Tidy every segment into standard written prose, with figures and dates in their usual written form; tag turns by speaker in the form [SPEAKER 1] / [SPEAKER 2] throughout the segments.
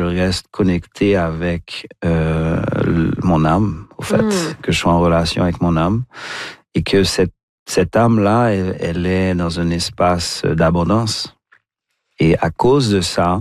[SPEAKER 1] reste connecté avec mon âme, au fait, que je sois en relation avec mon âme, et que cette âme-là, elle est dans un espace d'abondance. Et à cause de ça,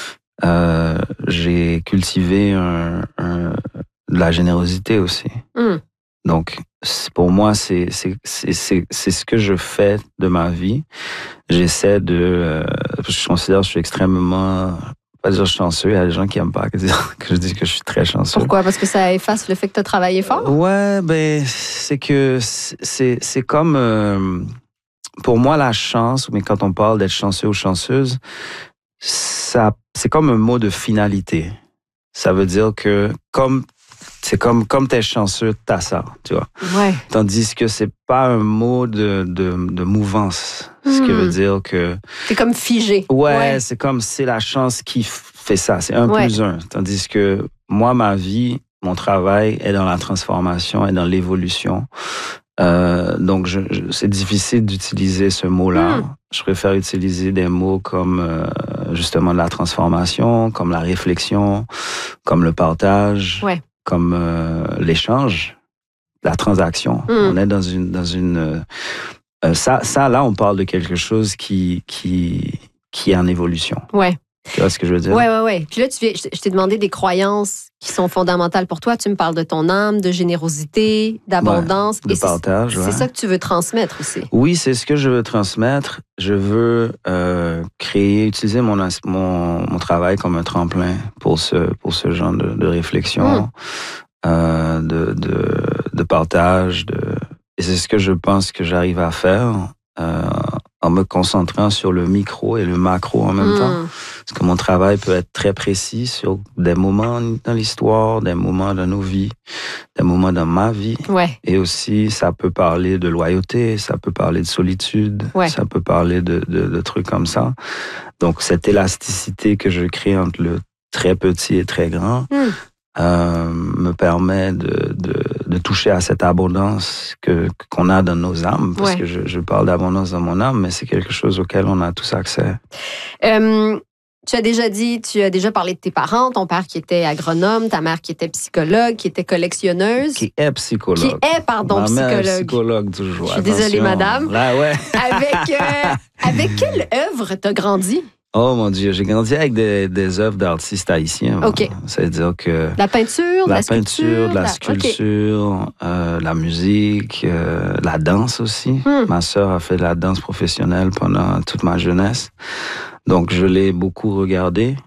[SPEAKER 1] j'ai cultivé de la générosité aussi. Donc, pour moi, c'est ce que je fais de ma vie. J'essaie je considère que je suis extrêmement, pas dire chanceux, il y a des gens qui n'aiment pas que je dis que je suis très chanceux.
[SPEAKER 2] Pourquoi? Parce que ça efface le fait que tu as travaillé fort?
[SPEAKER 1] Ouais, ben, c'est que c'est comme, pour moi, la chance, mais quand on parle d'être chanceux ou chanceuse, c'est comme un mot de finalité. Ça veut dire que c'est comme t'es chanceux, t'as ça, tu vois.
[SPEAKER 2] Ouais.
[SPEAKER 1] Tandis que c'est pas un mot de mouvance. Ce qui veut dire que...
[SPEAKER 2] C'est comme figé.
[SPEAKER 1] Ouais, c'est comme c'est la chance qui fait ça. C'est 1 plus 1. Tandis que moi, ma vie, mon travail est dans la transformation, est dans l'évolution. Donc, c'est difficile d'utiliser ce mot-là. Je préfère utiliser des mots comme justement la transformation, comme la réflexion, comme le partage, comme l'échange, la transaction. On est dans une ça, là, on parle de quelque chose qui est en évolution.
[SPEAKER 2] Ouais.
[SPEAKER 1] Tu vois ce que je veux dire?
[SPEAKER 2] Ouais. Puis là, je t'ai demandé des croyances qui sont fondamentales pour toi. Tu me parles de ton âme, de générosité, d'abondance.
[SPEAKER 1] De partage,
[SPEAKER 2] c'est ça que tu veux transmettre aussi.
[SPEAKER 1] Oui, c'est ce que je veux transmettre. Je veux utiliser mon travail comme un tremplin pour ce genre de réflexion, de partage. Et c'est ce que je pense que j'arrive à faire en me concentrant sur le micro et le macro en même temps. Parce que mon travail peut être très précis sur des moments dans l'histoire, des moments dans nos vies, des moments dans ma vie.
[SPEAKER 2] Ouais.
[SPEAKER 1] Et aussi, ça peut parler de loyauté, ça peut parler de solitude, ça peut parler de trucs comme ça. Donc, cette élasticité que je crée entre le très petit et très grand me permet de toucher à cette abondance qu'on a dans nos âmes. Parce que je parle d'abondance dans mon âme, mais c'est quelque chose auquel on a tous accès.
[SPEAKER 2] Tu as déjà parlé de tes parents, ton père qui était agronome, ta mère qui était psychologue, qui était collectionneuse.
[SPEAKER 1] Qui est psychologue.
[SPEAKER 2] Psychologue.
[SPEAKER 1] Ma mère est psychologue, toujours.
[SPEAKER 2] Je suis désolée, madame.
[SPEAKER 1] Là, ouais.
[SPEAKER 2] Avec quelle œuvre t'as grandi?
[SPEAKER 1] Oh mon Dieu, j'ai grandi avec des œuvres d'artistes haïtiens.
[SPEAKER 2] OK.
[SPEAKER 1] Ça veut dire que...
[SPEAKER 2] La peinture,
[SPEAKER 1] la sculpture, la musique, la danse aussi. Ma sœur a fait de la danse professionnelle pendant toute ma jeunesse. Donc, je l'ai beaucoup regardé.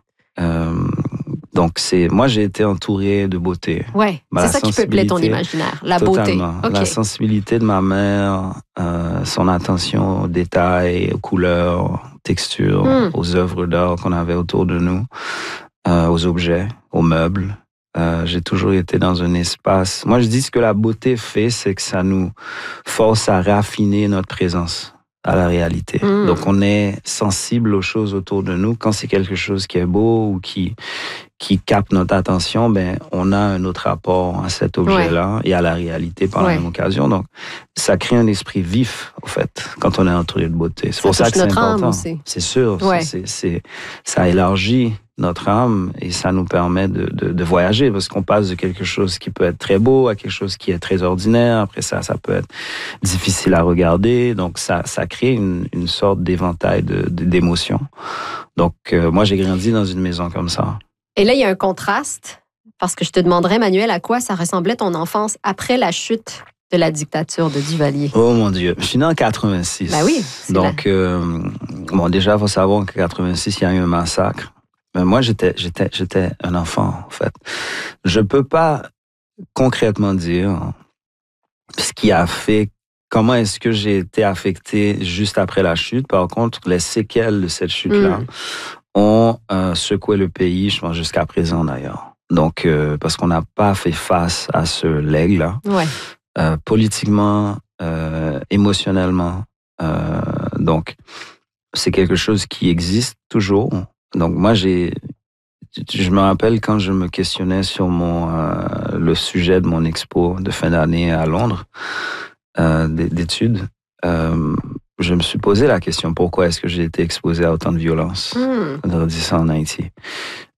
[SPEAKER 1] Donc, moi, j'ai été entouré de beauté.
[SPEAKER 2] Ouais, c'est ça qui peupler ton imaginaire, la
[SPEAKER 1] totalement.
[SPEAKER 2] Beauté. Okay.
[SPEAKER 1] La sensibilité de ma mère, son attention aux détails, aux couleurs, textures, aux œuvres d'art qu'on avait autour de nous, aux objets, aux meubles. J'ai toujours été dans un espace... Moi, je dis ce que la beauté fait, c'est que ça nous force à raffiner notre présence à la réalité. Donc, on est sensible aux choses autour de nous. Quand c'est quelque chose qui est beau ou qui capte notre attention, on a un autre rapport à cet objet-là et à la réalité par la même occasion. Donc, ça crée un esprit vif, en fait, quand on est entouré de beauté. C'est pour ça que c'est important. C'est sûr. Ouais. Ça élargit notre âme et ça nous permet de voyager parce qu'on passe de quelque chose qui peut être très beau à quelque chose qui est très ordinaire. Après ça peut être difficile à regarder. Donc, ça crée une sorte d'éventail d'émotions. Donc, moi, j'ai grandi dans une maison comme ça.
[SPEAKER 2] Et là, il y a un contraste parce que je te demanderais, Manuel, à quoi ça ressemblait ton enfance après la chute de la dictature de Duvalier?
[SPEAKER 1] Oh mon Dieu, je suis né en 86.
[SPEAKER 2] Ben oui.
[SPEAKER 1] Donc, déjà, il faut savoir qu'en 86, il y a eu un massacre. Mais moi, j'étais un enfant, en fait. Je peux pas concrètement dire ce qui a fait, comment est-ce que j'ai été affecté juste après la chute. Par contre, les séquelles de cette chute-là ont secoué le pays, je pense, jusqu'à présent d'ailleurs. Donc, parce qu'on n'a pas fait face à ce legs-là. Ouais. Politiquement, émotionnellement. Donc, c'est quelque chose qui existe toujours. Donc, moi, je me rappelle quand je me questionnais sur le sujet de mon expo de fin d'année à Londres, d'études, je me suis posé la question, pourquoi est-ce que j'ai été exposé à autant de violence en grandissant en Haïti?